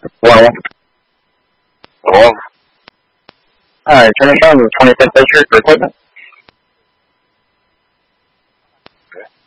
Hello. Hello? Hi, turn us on the 25th District for equipment.